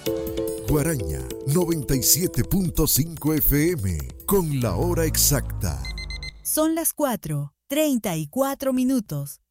Guaraña 97.5 FM con la hora exacta. Son las 4:34.